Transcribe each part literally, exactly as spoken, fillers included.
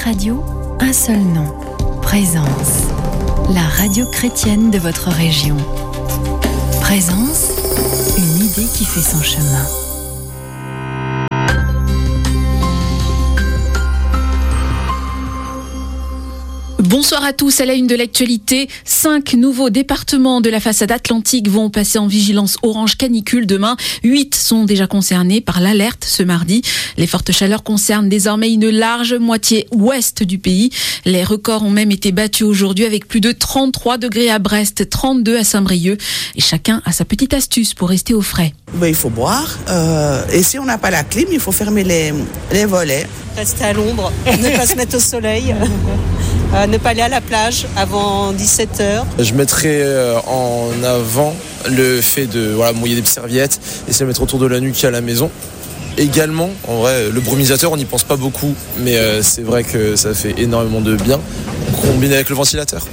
Radio, un seul nom, Présence, la radio chrétienne de votre région. Présence, une idée qui fait son chemin. Bonsoir à tous, à la une de l'actualité. Cinq nouveaux départements de la façade atlantique vont passer en vigilance orange canicule demain. Huit sont déjà concernés par l'alerte ce mardi. Les fortes chaleurs concernent désormais une large moitié ouest du pays. Les records ont même été battus aujourd'hui avec plus de trente-trois degrés à Brest, trente-deux à Saint-Brieuc. Et chacun a sa petite astuce pour rester au frais. Ben, il faut boire. Euh, et si on n'a pas la clim, il faut fermer les, les volets. Rester à l'ombre, ne pas se mettre au soleil, euh, ne pas aller à la plage avant dix-sept heures. Je mettrais en avant le fait de voilà, mouiller des serviettes et se mettre autour de la nuque à la maison. Également, en vrai, le brumisateur, on n'y pense pas beaucoup, mais euh, c'est vrai que ça fait énormément de bien, combiné avec le ventilateur.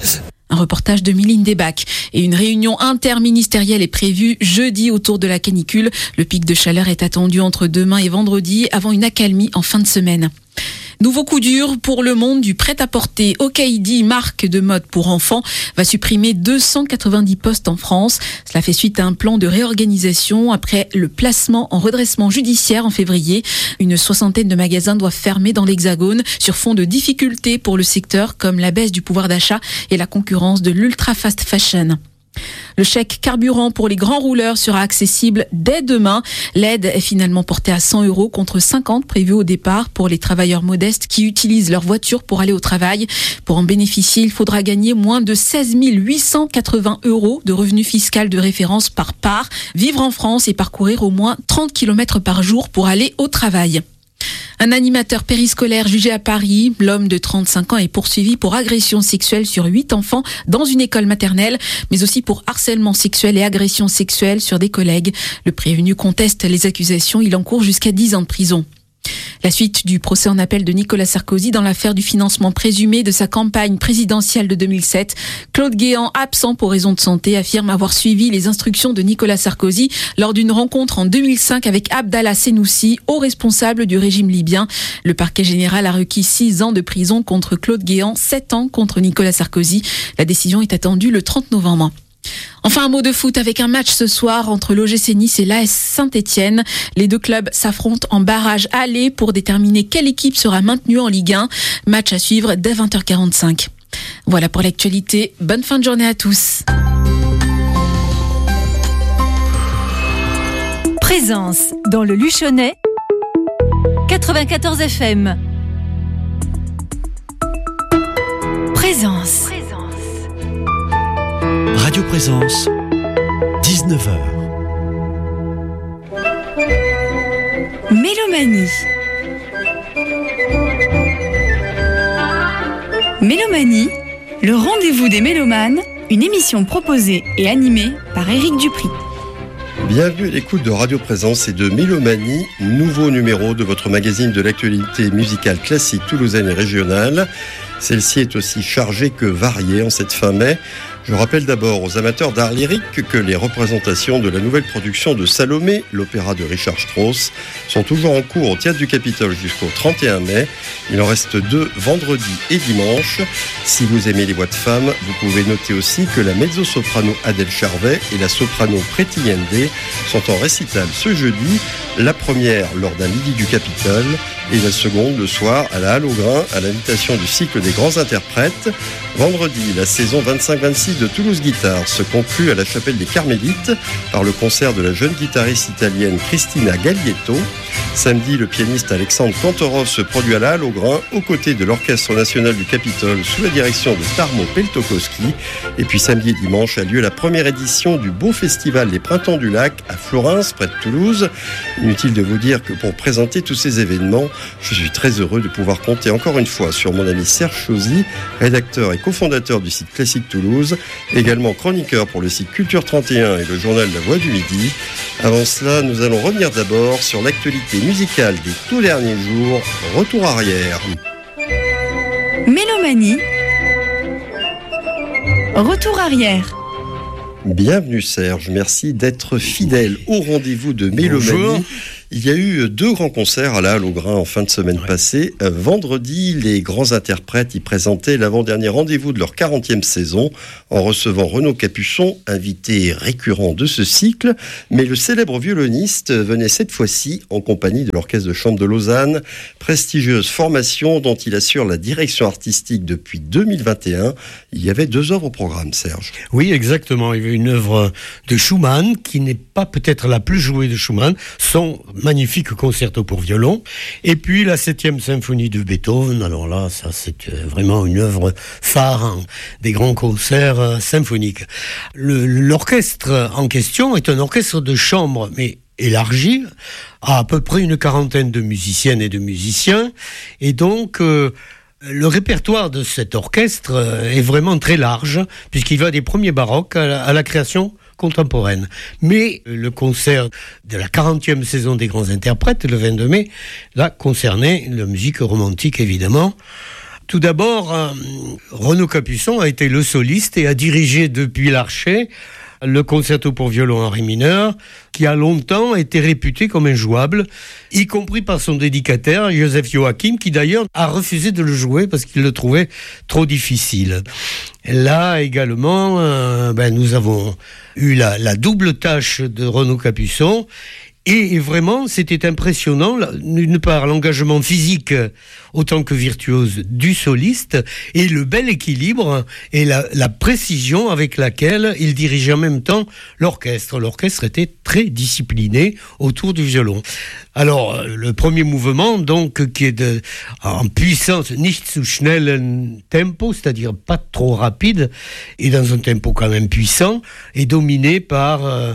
Un reportage de Mylène Debac. Et une réunion interministérielle est prévue jeudi autour de la canicule. Le pic de chaleur est attendu entre demain et vendredi avant une accalmie en fin de semaine. Nouveau coup dur pour le monde du prêt-à-porter. Okaïdi, marque de mode pour enfants, va supprimer deux cent quatre-vingt-dix postes en France. Cela fait suite à un plan de réorganisation après le placement en redressement judiciaire en février. Une soixantaine de magasins doivent fermer dans l'Hexagone sur fond de difficultés pour le secteur comme la baisse du pouvoir d'achat et la concurrence de l'ultra-fast fashion. Le chèque carburant pour les grands rouleurs sera accessible dès demain. L'aide est finalement portée à cent euros contre cinquante prévus au départ pour les travailleurs modestes qui utilisent leur voiture pour aller au travail. Pour en bénéficier, il faudra gagner moins de seize mille huit cent quatre-vingts euros de revenu fiscal de référence par part, vivre en France et parcourir au moins trente kilomètres par jour pour aller au travail. Un animateur périscolaire jugé à Paris, l'homme de trente-cinq ans est poursuivi pour agression sexuelle sur huit enfants dans une école maternelle, mais aussi pour harcèlement sexuel et agression sexuelle sur des collègues. Le prévenu conteste les accusations, il encourt jusqu'à dix ans de prison. La suite du procès en appel de Nicolas Sarkozy dans l'affaire du financement présumé de sa campagne présidentielle de deux mille sept. Claude Guéant, absent pour raison de santé, affirme avoir suivi les instructions de Nicolas Sarkozy lors d'une rencontre en deux mille cinq avec Abdallah Senoussi, haut responsable du régime libyen. Le parquet général a requis six ans de prison contre Claude Guéant, sept ans contre Nicolas Sarkozy. La décision est attendue le trente novembre. Enfin, un mot de foot avec un match ce soir entre l'O G C Nice et l'A S Saint-Etienne. Les deux clubs s'affrontent en barrage aller pour déterminer quelle équipe sera maintenue en Ligue un. Match à suivre dès vingt heures quarante-cinq. Voilà pour l'actualité. Bonne fin de journée à tous. Présence dans le Luchonnais, quatre-vingt-quatorze F M. Présence. Radio Présence, dix-neuf heures. Mélomanie. Mélomanie, le rendez-vous des mélomanes, une émission proposée et animée par Éric Dupri. Bienvenue à l'écoute de Radio Présence et de Mélomanie, nouveau numéro de votre magazine de l'actualité musicale classique toulousaine et régionale. Celle-ci est aussi chargée que variée en cette fin mai. Je rappelle d'abord aux amateurs d'art lyrique que les représentations de la nouvelle production de Salomé, l'opéra de Richard Strauss, sont toujours en cours au Théâtre du Capitole jusqu'au trente et un mai. Il en reste deux vendredi et dimanche. Si vous aimez les voix de femmes, vous pouvez noter aussi que la mezzo-soprano Adèle Charvet et la soprano Preti Yende sont en récital ce jeudi, la première lors d'un midi du Capitole et la seconde le soir à la Halle au Grain à l'invitation du cycle des grands interprètes. Vendredi, la saison vingt-cinq vingt-six de Toulouse Guitare se conclut à la chapelle des Carmélites par le concert de la jeune guitariste italienne Cristina Gaglietto. Samedi, le pianiste Alexandre Kantorov se produit à la Halle au Grain aux côtés de l'Orchestre national du Capitole sous la direction de Tarmo Peltokoski. Et puis samedi et dimanche a lieu la première édition du beau festival des Printemps du Lac à Florens, près de Toulouse. Inutile de vous dire que pour présenter tous ces événements, je suis très heureux de pouvoir compter encore une fois sur mon ami Serge Chauzy, rédacteur et cofondateur du site Classique Toulouse, également chroniqueur pour le site Culture trente et un et le journal La Voix du Midi. Avant cela, nous allons revenir d'abord sur l'actualité musicale des tout derniers jours. Retour arrière. Mélomanie. Retour arrière. Bienvenue Serge, merci d'être fidèle au rendez-vous de Mélomanie. Bonjour. Il y a eu deux grands concerts à la Halle au Grain en fin de semaine ouais. passée. Euh, vendredi, les grands interprètes y présentaient l'avant-dernier rendez-vous de leur quarantième saison en recevant Renaud Capuçon, invité récurrent de ce cycle. Mais le célèbre violoniste venait cette fois-ci en compagnie de l'Orchestre de Chambre de Lausanne, prestigieuse formation dont il assure la direction artistique depuis deux mille vingt et un. Il y avait deux œuvres au programme, Serge. Oui, exactement. Il y avait une œuvre de Schumann qui n'est pas peut-être la plus jouée de Schumann, son magnifique concerto pour violon, et puis la septième symphonie de Beethoven. Alors là, ça c'est vraiment une œuvre phare hein, des grands concerts euh, symphoniques. Le, l'orchestre en question est un orchestre de chambre, mais élargi, à à peu près une quarantaine de musiciennes et de musiciens, et donc euh, le répertoire de cet orchestre euh, est vraiment très large, puisqu'il va des premiers baroques à la, à la création contemporaine. Mais le concert de la quarantième saison des grands interprètes, le vingt-deux mai, là, concernait la musique romantique, évidemment. Tout d'abord, euh, Renaud Capuçon a été le soliste et a dirigé depuis l'Archet le concerto pour violon en ré mineur, qui a longtemps été réputé comme injouable, y compris par son dédicataire, Joseph Joachim, qui d'ailleurs a refusé de le jouer parce qu'il le trouvait trop difficile. Là également, euh, ben, nous avons eu la, la double tâche de Renaud Capuçon. Et vraiment, c'était impressionnant, d'une part, l'engagement physique autant que virtuose du soliste, et le bel équilibre et la, la précision avec laquelle il dirigeait en même temps l'orchestre. L'orchestre était très discipliné autour du violon. Alors, le premier mouvement, donc, qui est de, en puissance, nicht zu schnellen tempo, c'est-à-dire pas trop rapide, et dans un tempo quand même puissant, est dominé par euh,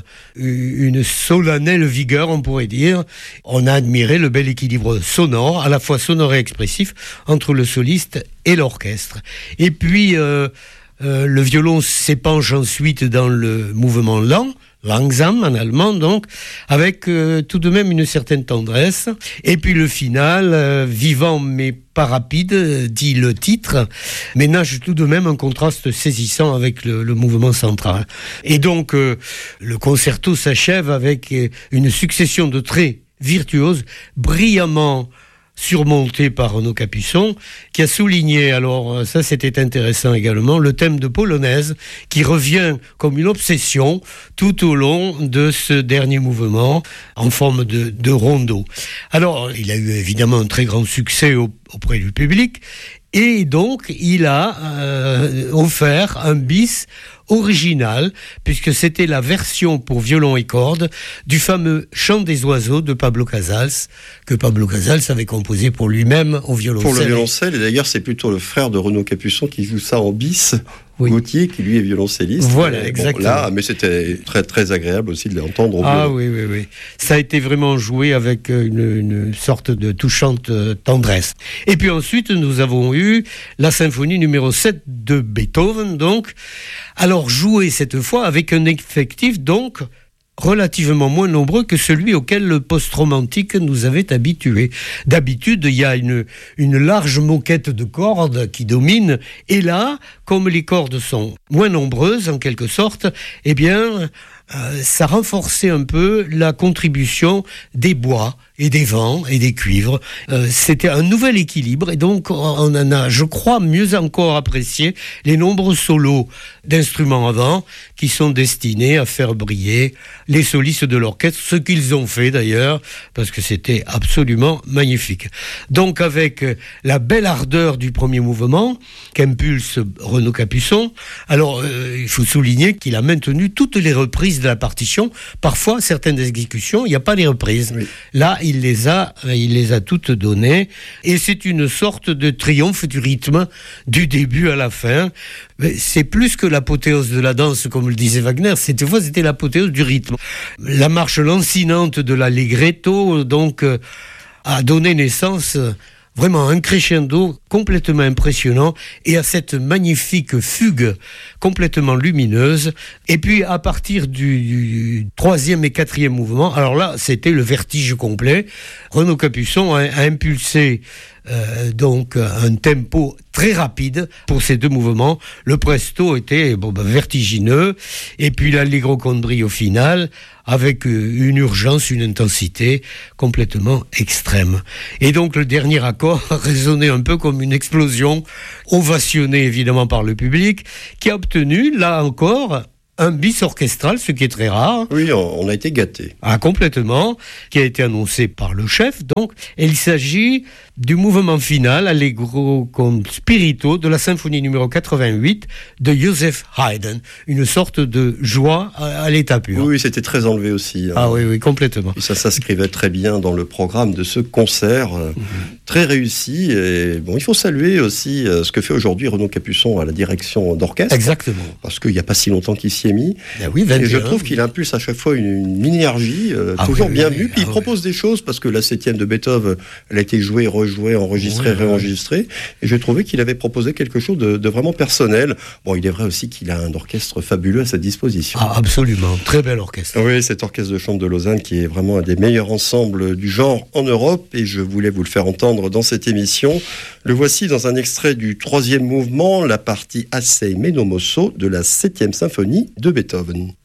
une solennelle vigueur, on pourrait dire. On a admiré le bel équilibre sonore, à la fois sonore et expressif, entre le soliste et l'orchestre. Et puis, euh, euh, le violon s'épanche ensuite dans le mouvement lent, langsam en allemand donc, avec euh, tout de même une certaine tendresse. Et puis le final, euh, vivant mais pas rapide, dit le titre, ménage tout de même un contraste saisissant avec le, le mouvement central. Et donc euh, le concerto s'achève avec une succession de traits virtuoses, brillamment surmonté par Renaud Capuçon, qui a souligné, alors ça c'était intéressant également, le thème de polonaise qui revient comme une obsession tout au long de ce dernier mouvement en forme de, de rondo. Alors il a eu évidemment un très grand succès au, auprès du public, et donc il a euh, offert un bis original, puisque c'était la version pour violon et cordes du fameux Chant des oiseaux de Pablo Casals, que Pablo Casals avait composé pour lui-même au violoncelle. Pour le violoncelle, et d'ailleurs c'est plutôt le frère de Renaud Capuçon qui joue ça en bis, oui. Gauthier, qui lui est violoncelliste. Voilà, bon, exactement. Là, mais c'était très, très agréable aussi de l'entendre au violon. Ah oui, oui, oui. Ça a été vraiment joué avec une, une sorte de touchante tendresse. Et puis ensuite, nous avons eu la symphonie numéro sept de Beethoven, donc. Alors, joué cette fois avec un effectif, donc, relativement moins nombreux que celui auquel le post-romantique nous avait habitués. D'habitude, il y a une, une large moquette de cordes qui domine, et là, comme les cordes sont moins nombreuses, en quelque sorte, eh bien, euh, ça renforçait un peu la contribution des bois et des vents et des cuivres. Euh, c'était un nouvel équilibre, et donc on en a, je crois, mieux encore apprécié les nombreux solos d'instruments à vent qui sont destinés à faire briller les solistes de l'orchestre, ce qu'ils ont fait d'ailleurs, parce que c'était absolument magnifique. Donc avec la belle ardeur du premier mouvement qu'impulse Renaud Capuçon, alors euh, il faut souligner qu'il a maintenu toutes les reprises de la partition. Parfois, certaines exécutions, il n'y a pas les reprises. Oui. Là, il les a, il les a toutes données, et c'est une sorte de triomphe du rythme du début à la fin. C'est plus que l'apothéose de la danse, comme le disait Wagner. Cette fois, c'était l'apothéose du rythme. La marche lancinante de l'allegretto, donc, euh, a donné naissance vraiment un crescendo complètement impressionnant, et à cette magnifique fugue complètement lumineuse. Et puis à partir du, du troisième et quatrième mouvement, alors là c'était le vertige complet. Renaud Capuçon a, a impulsé euh, donc un tempo très rapide pour ces deux mouvements. Le presto était bon, ben, vertigineux, et puis l'allegro con brio au final, avec une urgence, une intensité complètement extrême. Et donc le dernier accord résonnait un peu comme une explosion, ovationné évidemment par le public, qui a obtenu, là encore, un bis orchestral, ce qui est très rare. Oui, on a été gâtés. Ah, complètement, qui a été annoncé par le chef, donc. Et il s'agit du mouvement final, Allegro con spirito, de la symphonie numéro quatre-vingt-huit de Joseph Haydn. Une sorte de joie à, à l'état pur. Oui, c'était très enlevé aussi. Hein. Ah oui, oui, complètement. Et ça s'inscrivait très bien dans le programme de ce concert, euh, mm-hmm. très réussi. Et bon, il faut saluer aussi euh, ce que fait aujourd'hui Renaud Capuçon à la direction d'orchestre. Exactement. Parce qu'il n'y a pas si longtemps qu'il s'y est mis. Ah oui, vingt et un, et je trouve qu'il impulse à chaque fois une, une énergie euh, ah toujours oui, bien oui, vue. Puis ah il oui. propose des choses, parce que la septième de Beethoven, elle a été jouée, rejouée, enregistrée, oui, réenregistrée. Et j'ai trouvé qu'il avait proposé quelque chose de, de vraiment personnel. Bon, il est vrai aussi qu'il a un orchestre fabuleux à sa disposition. Ah, absolument. Très bel orchestre. Oui, cet orchestre de chambre de Lausanne qui est vraiment un des meilleurs ensembles du genre en Europe. Et je voulais vous le faire entendre dans cette émission. Le voici dans un extrait du troisième mouvement, la partie Assai Meno Mosso de la septième symphonie de Beethoven.